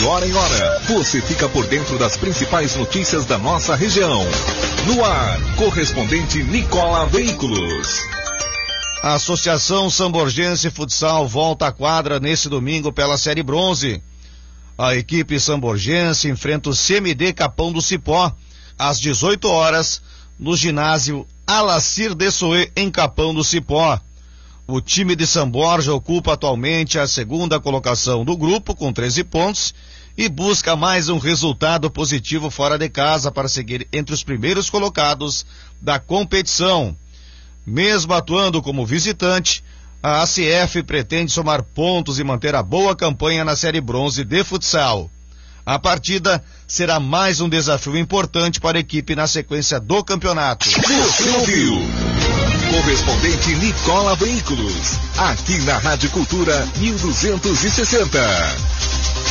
hora em hora, você fica por dentro das principais notícias da nossa região. No ar, correspondente Nicola Veículos. A Associação Samborgense Futsal volta à quadra nesse domingo pela Série Bronze. A equipe samborgense enfrenta o CMD Capão do Cipó às 18 horas no ginásio Alacir de Soê em Capão do Cipó. O time de Samborja ocupa atualmente a segunda colocação do grupo com 13 pontos e busca mais um resultado positivo fora de casa para seguir entre os primeiros colocados da competição. Mesmo atuando como visitante, a ACF pretende somar pontos e manter a boa campanha na Série Bronze de futsal. A partida será mais um desafio importante para a equipe na sequência do campeonato. Você ouviu? Correspondente Nicola Veículos, aqui na Rádio Cultura 1260.